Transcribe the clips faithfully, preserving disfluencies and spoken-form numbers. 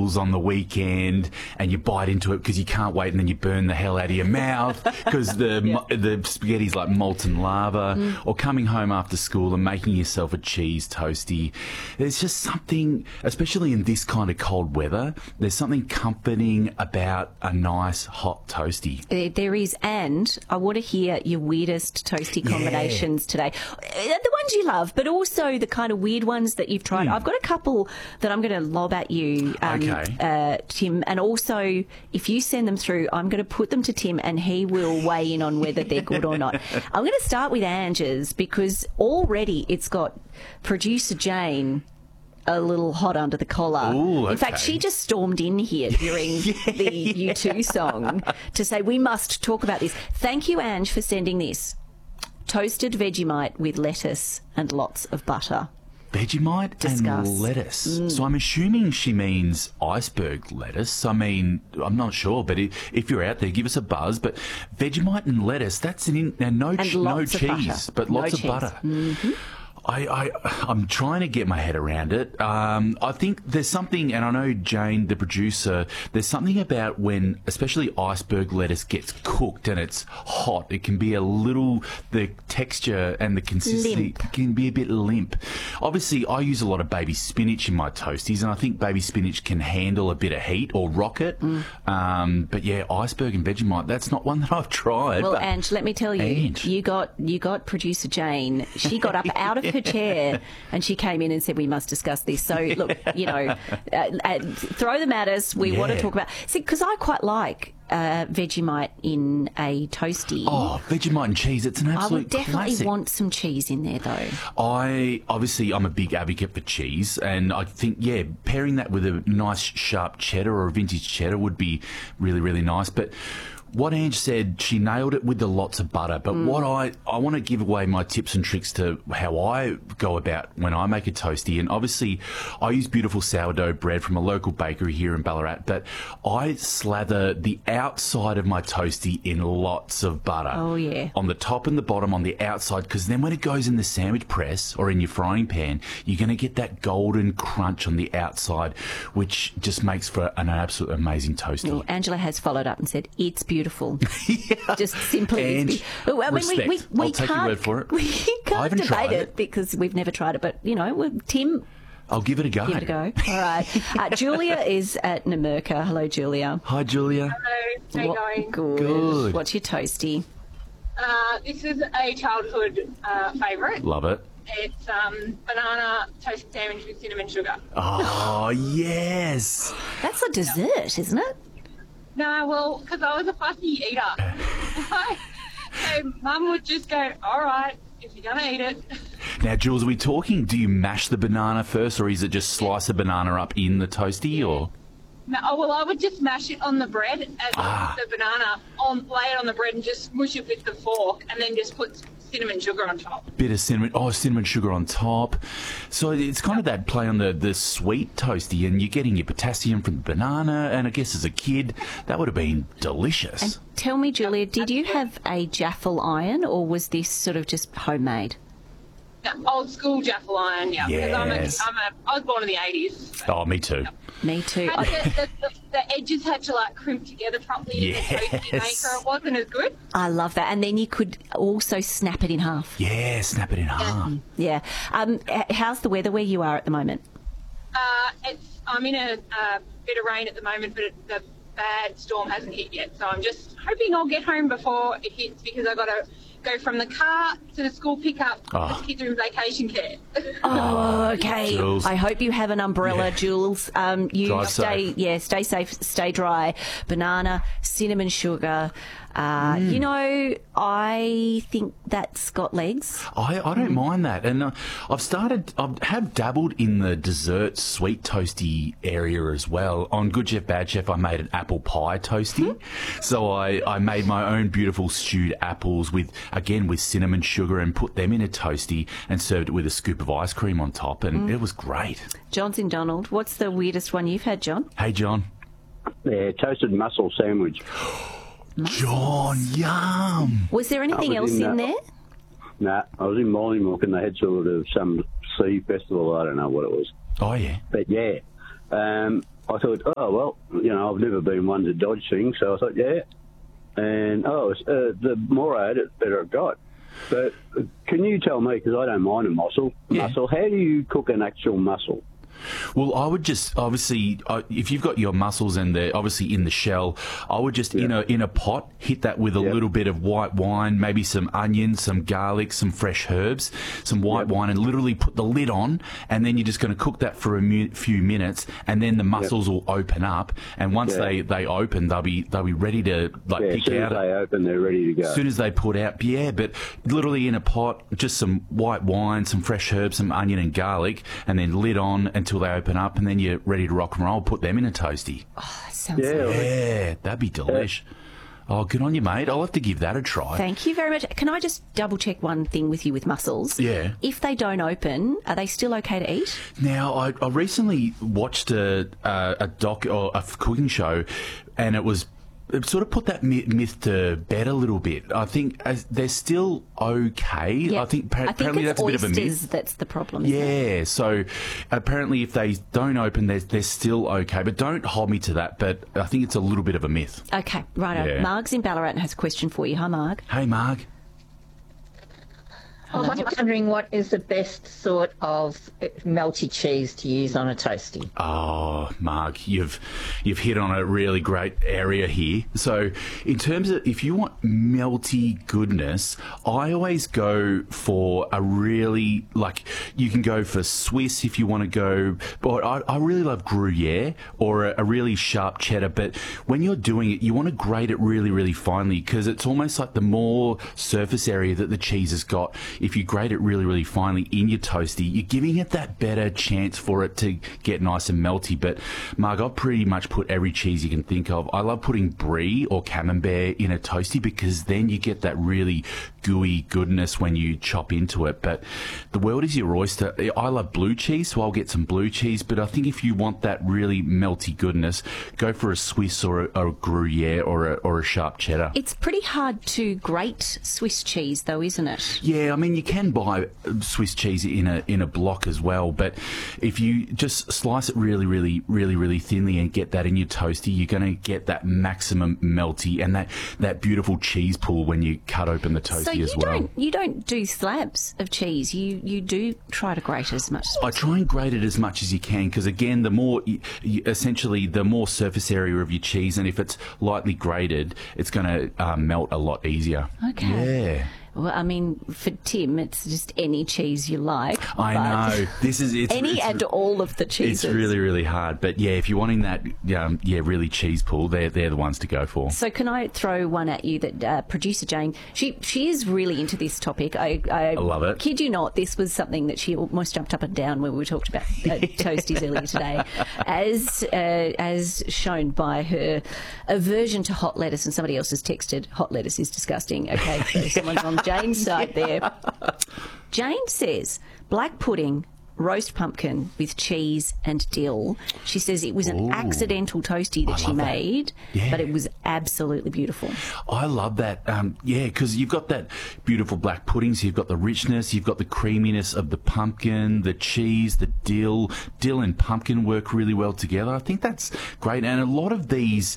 vegetables on the weekend and you bite into it because you can't wait, and then you burn the hell out of your mouth because the yeah. the spaghetti's like molten lava. Mm. Or coming home after school and making yourself a cheese toastie. There's just something, especially in this kind of cold weather, there's something comforting about a nice hot toastie. There is, and I want to hear your weirdest toastie combinations yeah. today. The ones you love, but also the kind of weird ones that you've tried. Mm. I've got a couple that I'm going to lob at you, um, okay. uh, Tim, and also if you send them through, I'm going to put them to Tim and he will weigh in on whether they're good or not. I'm going to start with Ange's because already it's got producer Jane a little hot under the collar. Ooh, okay. In fact, she just stormed in here during yeah. the U two song to say, we must talk about this. Thank you, Ange, for sending this. Toasted Vegemite with lettuce and lots of butter. Vegemite Discuss. and lettuce. Mm. So I'm assuming she means iceberg lettuce. I mean, I'm not sure, but if, if you're out there, give us a buzz. But Vegemite and lettuce, that's an in, and no, ch- no cheese, but no lots cheese. of butter. Mm-hmm. I, I, I'm trying to get my head around it. Um, I think there's something, and I know Jane, the producer, there's something about when, especially iceberg lettuce gets cooked and it's hot, it can be a little, the texture and the consistency limp. can be a bit limp. Obviously, I use a lot of baby spinach in my toasties, and I think baby spinach can handle a bit of heat or rock it. Mm. Um, but yeah, iceberg and Vegemite, that's not one that I've tried. Well, but Ange, let me tell you, Ange. you got you got producer Jane. She got up out of her chair and she came in and said, we must discuss this. So, look, you know, uh, uh, throw them at us. We yeah. want to talk about... See, because I quite like uh, Vegemite in a toastie. Oh, Vegemite and cheese, it's an absolute I would definitely classic. want some cheese in there, though. I, obviously, I'm a big advocate for cheese, and I think, yeah, pairing that with a nice sharp cheddar or a vintage cheddar would be really, really nice. But what Ange said, she nailed it with the lots of butter. But mm. what I, I want to give away my tips and tricks to how I go about when I make a toastie. And obviously, I use beautiful sourdough bread from a local bakery here in Ballarat. But I slather the outside of my toastie in lots of butter. Oh, yeah. On the top and the bottom, on the outside, because then when it goes in the sandwich press or in your frying pan, you're going to get that golden crunch on the outside, which just makes for an absolute amazing toastie. Well, Angela has followed up and said, it's beautiful. Beautiful. yeah. Just simply. And be- well, I mean, respect. we, we, we I'll take can't, your word for it. We can't debate it, it because we've never tried it. But, you know, well, Tim. I'll give it a go. Give it a go. All right. Uh, Julia is at Namurka. Hello, Julia. Hi, Julia. Hello. How you going? Good. Good. What's your toastie? Uh, this is a childhood uh, favourite. Love it. It's um, banana toast sandwich with cinnamon sugar. Oh, yes. That's a dessert, isn't it? No, well, because I was a fussy eater. So Mum would just go, all right, if you're going to eat it. Now, Jules, are we talking, do you mash the banana first, or is it just slice the banana up in the toastie, or...? No, oh, well, I would just mash it on the bread and Ah. put the banana on, lay it on the bread and just smush it with the fork and then just put cinnamon sugar on top. Bit of cinnamon, oh, cinnamon sugar on top. So it's kind of that play on the, the sweet toastie, and you're getting your potassium from the banana, and I guess as a kid, that would have been delicious. And tell me, Julia, did you have a Jaffle iron, or was this sort of just homemade? No, old school Jaffle iron, yeah. Because Yes. I'm a, I'm a, I was born in the eighties. So. Oh, me too. Me too. And the, the, the, the edges had to like crimp together properly in the toastie Yes. maker. It wasn't as good. I love that. And then you could also snap it in half. Yeah, snap it in half. Yeah. Um, h- how's the weather where you are at the moment? Uh, it's I'm in a uh, bit of rain at the moment, but it, the bad storm hasn't hit yet. So I'm just hoping I'll get home before it hits, because I've got to go from the car to the school pickup. Oh. The kids are in vacation care. Oh, okay. Jules. I hope you have an umbrella, Yeah. Jules. Um, you Drive stay, safe. yeah, stay safe, stay dry. Banana, cinnamon sugar. Uh, Mm. You know, I think that's got legs. I, I don't mind that. And uh, I've started, I have dabbled in the dessert sweet toasty area as well. On Good Chef, Bad Chef, I made an apple pie toasty. So I, I made my own beautiful stewed apples with, again, with cinnamon sugar, and put them in a toasty and served it with a scoop of ice cream on top. And it was great. John's in Donald. What's the weirdest one you've had, John? Hey, John. Yeah, toasted mussel sandwich. John, yum. Was there anything I was else in, in uh, there? Nah, I was in Mollymook and they had sort of some sea festival. I don't know what it was. Oh, yeah. But yeah, um, I thought, oh, well, you know, I've never been one to dodge things, so I thought, yeah. And, oh, it's, uh, the more I had it, the better it got. But uh, can you tell me, because I don't mind a mussel, Yeah. mussel, how do you cook an actual mussel? Well, I would just obviously, uh, if you've got your mussels and they're obviously in the shell, I would just in a in a pot hit that with a Yep. little bit of white wine, maybe some onions, some garlic, some fresh herbs, some white Yep. wine, and literally put the lid on, and then you're just going to cook that for a mu- few minutes, and then the mussels will open up, and once Yeah. they, they open, they'll be they'll be ready to like Yeah, as pick soon out. as they open, they're ready to go. As soon as they put out, yeah, but literally in a pot, just some white wine, some fresh herbs, some onion and garlic, and then lid on until they open up, and then you're ready to rock and roll. Put them in a toasty. That sounds Yeah. lovely. Yeah, that'd be delish. Oh, good on you, mate. I'll have to give that a try. Thank you very much. Can I just double check one thing with you with mussels? Yeah. If they don't open, are they still okay to eat? Now, I, I recently watched a, a, a doc or a cooking show, and it was it sort of put that myth, myth to bed a little bit. I think as, they're still okay. I think par- I think apparently it's that's a bit of a oysters myth. that's the problem. Isn't it? Yeah, so apparently if they don't open, they're, they're still okay. But don't hold me to that, but I think it's a little bit of a myth. Okay, right. Yeah. Marg's in Ballarat and has a question for you. Hi, Marg. Hey, Marg. I was wondering what is the best sort of melty cheese to use on a toasty. Oh, Mark, you've you've hit on a really great area here. So, in terms of if you want melty goodness, I always go for a really like you can go for Swiss if you want to go, but I, I really love Gruyere or a, a really sharp cheddar. But when you're doing it, you want to grate it really, really finely because it's almost like the more surface area that the cheese has got. If you grate it really, really finely in your toasty, you're giving it that better chance for it to get nice and melty. But, Marg, I've pretty much put every cheese you can think of. I love putting brie or camembert in a toasty because then you get that really gooey goodness when you chop into it. But the world is your oyster. I love blue cheese, so I'll get some blue cheese. But I think if you want that really melty goodness, go for a Swiss or a, or a Gruyere or a, or a sharp cheddar. It's pretty hard to grate Swiss cheese, though, isn't it? Yeah, I mean, you can buy Swiss cheese in a in a block as well, but if you just slice it really, really, really, really thinly and get that in your toasty, you're going to get that maximum melty and that, that beautiful cheese pool when you cut open the toasty So you as well. don't you don't do slabs of cheese. You you do try to grate as much as I try and grate it as much as you can because, again, the more, you, you, essentially, the more surface area of your cheese, and if it's lightly grated, it's going to um, melt a lot easier. Okay. Yeah. Well, I mean, for Tim, it's just any cheese you like. I but know. This is it's, any it's, and all of the cheeses. It's really, really hard. But yeah, if you're wanting that, um, yeah, really cheese pool, they're they're the ones to go for. So can I throw one at you that uh, producer Jane, she she is really into this topic. I, I, I love it. Kid you not, this was something that she almost jumped up and down when we talked about uh, toasties earlier today, as uh, as shown by her aversion to hot lettuce. And somebody else has texted, hot lettuce is disgusting. Okay, so someone's on Jane's side there. Jane says black pudding, roast pumpkin with cheese and dill. She says it was an Ooh. accidental toasty that I she love that. made, Yeah. but it was absolutely beautiful. I love that. Um, yeah, because you've got that beautiful black pudding, so you've got the richness, you've got the creaminess of the pumpkin, the cheese, the dill. Dill and pumpkin work really well together. I think that's great. And a lot of these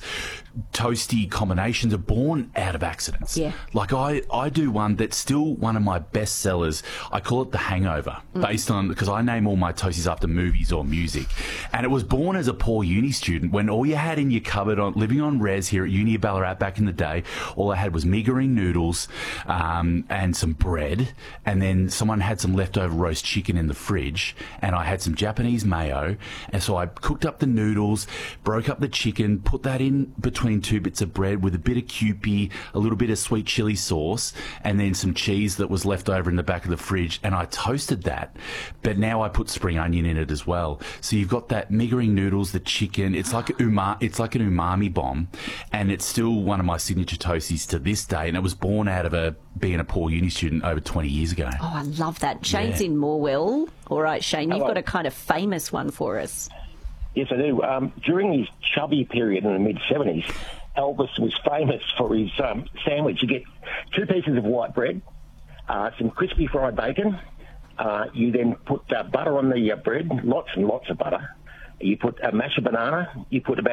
toasty combinations are born out of accidents. Yeah. Like I, I do one that's still one of my best sellers. I call it The Hangover, based on, because I name all my toasties after movies or music. And it was born as a poor uni student when all you had in your cupboard, on living on res here at Uni of Ballarat back in the day, all I had was meagering noodles um, and some bread. And then someone had some leftover roast chicken in the fridge. And I had some Japanese mayo. And so I cooked up the noodles, broke up the chicken, put that in between two bits of bread with a bit of Kewpie, a little bit of sweet chili sauce, and then some cheese that was left over in the back of the fridge. And I toasted that. But now I put spring onion in it as well. So you've got that meagering noodles, the chicken. It's like a uma- it's like an umami bomb, and it's still one of my signature toasties to this day. And it was born out of a being a poor uni student over twenty years ago. Oh, I love that. Shane's Yeah. in Morwell. All right, Shane, you've Hello. got a kind of famous one for us. Yes, I do. Um, during his chubby period in the mid seventies, Elvis was famous for his um, sandwich. You get two pieces of white bread, uh, some crispy fried bacon. Uh, you then put uh, butter on the uh, bread, lots and lots of butter. You put a mash of banana. You put about